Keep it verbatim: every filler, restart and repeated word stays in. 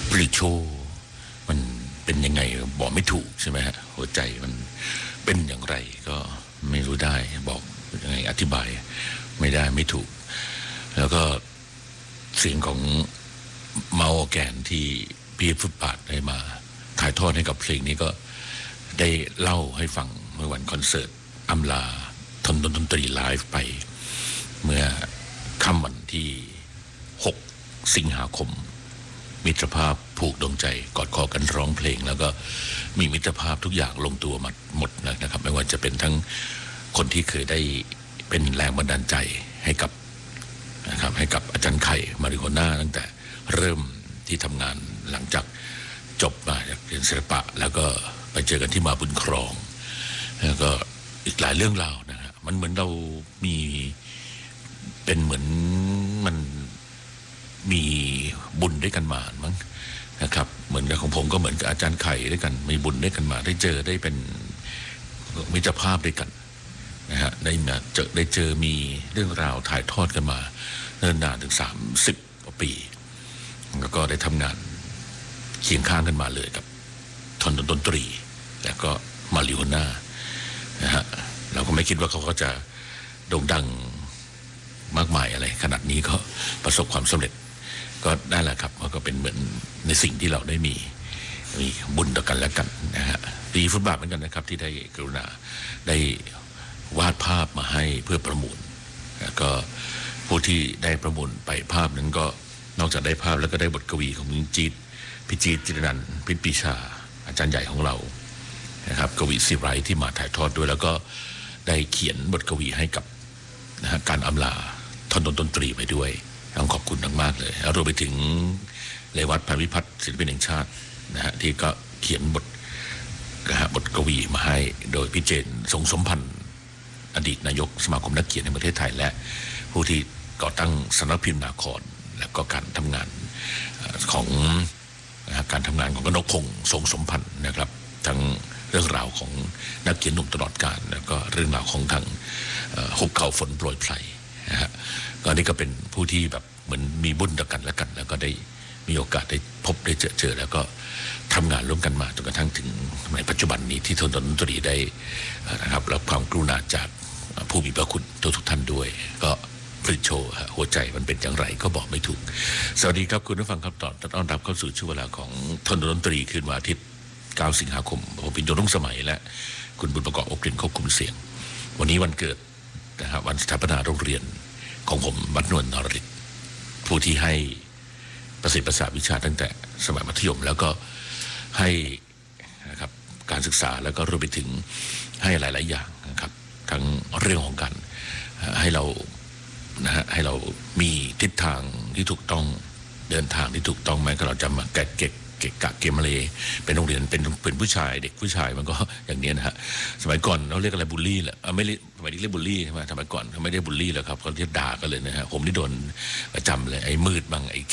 ปริโชมันเป็นยังไงบอกไม่ถูกใช่ไหมฮะหัวใจมันเป็นอย่างไรก็ไม่รู้ได้บอกยังไงอธิบายไม่ได้ไม่ถูกแล้วก็เสียงของเมาแกนที่พี่ฟุตบาทได้มาถ่ายทอดให้กับเพลงนี้ก็ได้เล่าให้ฟังเมื่อวันคอนเสิร์ตอำลาทนดนตรีไลฟ์ไปเมื่อค่ำวันที่หกสิงหาคมมิตรภาพผูกดวงใจกอดคอกันร้องเพลงแล้วก็มีมิตรภาพทุกอย่างลงตัวมาหมดนะครับไม่ว่าจะเป็นทั้งคนที่เคยได้เป็นแรงบันดาลใจให้กับนะครับให้กับอาจารย์ไข่มาริโกน่าตั้งแต่เริ่มที่ทำงานหลังจากจบมาจากเรียนศิลปะแล้วก็ไปเจอกันที่มาบุญครองแล้วก็อีกหลายเรื่องราวนะฮะมันเหมือนเรามีเป็นเหมือนมันมีบุญด้วยกันมามั้งนะครับเหมือนกับของผมก็เหมือนกับอาจารย์ไข่ด้วยกันมีบุญด้วยกันมาได้เจอได้เป็นมิตรภาพด้วยกันนะฮะได้มาเจอได้เจอมีเรื่องราวถ่ายทอดกันมาเนิ่นนานถึงสามสิบกว่าปีแล้วก็ได้ทำงานเคียงข้างกันมาเลยกับทนดนตรีแล้วก็มาริโอน่านะฮะเราก็ไม่คิดว่าเขาก็จะโด่งดังมากมายอะไรขนาดนี้ก็ประสบความสำเร็จก็ได้แหละครับก็เป็นเหมือนในสิ่งที่เราได้มีมีบุญต่อกันและกันนะฮะปีฟุตบาทเหมือนกันนะครับที่ได้กรุณาได้วาดภาพมาให้เพื่อประมูลแล้วก็ผู้ที่ได้ประมูลไปภาพนั้นก็นอกจากได้ภาพแล้วก็ได้บทกวีของพิจิตรพิจิตรจิรนันท์พิปีชาอาจารย์ใหญ่ของเรานะครับกวีศิไรที่มาถ่ายทอดด้วยแล้วก็ได้เขียนบทกวีให้กับนะฮะการอำลาทนดนตรีไปด้วยต้องขอบคุณมากๆเลยรวมไปถึงเลวัตพันวิพัฒน์ศิลปินแห่งชาตินะฮะที่ก็เขียนบทนะฮะบทกวีมาให้โดยพี่เจนทรงสมพันธ์อดีตนายกสมาคมนักเขียนแห่งประเทศไทยและผู้ที่ก่อตั้งสำนักพิมพ์นาครและก็การทำงานของการทำงานของกนกพงศ์ทรงสมพันธ์นะครับทั้งเรื่องราวของนักเขียนหนุ่มตลอดกาลแล้วก็เรื่องราวของทางหุบเขาฝนโปรยไพรนะฮะก็นี่ก็เป็นผู้ที่แบบเหมือนมีบุญต่อกันและกันแล้วก็ได้มีโอกาสได้พบได้เจอเจอแล้วก็ทำงานร่วมกันมาจนกระทั่งถึงในปัจจุบันนี้ที่ทนดนตรีได้นะครับรับความกรุณาจากผู้มีพระคุณทุกทุกท่านด้วยก็ปริโชหัวใจมันเป็นอย่างไรก็บอกไม่ถูกสวัสดีครับคุณผู้ฟังครับตอนต้อนรับเข้าสู่ช่วงเวลาของทนดนตรีคืนวันอาทิตย์เก้าสิงหาคมผมเป็นโยรุ่งสมัยและคุณบุญประกอบอบกลิ่นควบคุมเสียงวันนี้วันเกิดนะครับวันสถาปนาโรงเรียนของผมวัดนวลนรฤทธิ์ผู้ที่ให้ประสิทธิประสาทวิชาตั้งแต่สมัยมัธยมแล้วก็ให้นะครับการศึกษาแล้วก็รวมไปถึงให้หลายๆอย่างนะครับทั้งเรื่องของการให้เรานะฮะให้เรามีทิศทางที่ถูกต้องเดินทางที่ถูกต้องแม้ก็เราจะมาแกะเก็กเกะกะเกมเลเป็นโรงเรียนเป็นเป็นผู้ชายเด็กผู้ชายมันก็อย่างนี้นะฮะสมัยก่อนเราเรียกอะไรบูลลี่แหละไม่เรียกสมัยนี้เรียกบูลลี่ใช่ไหมสมัยก่อนเขาไม่ได้บูลลี่แล้วครับเขาเรียกด่ากันเลยนะฮะผมนี่โดนประจำเลยไอ้มืดบ้างไอ้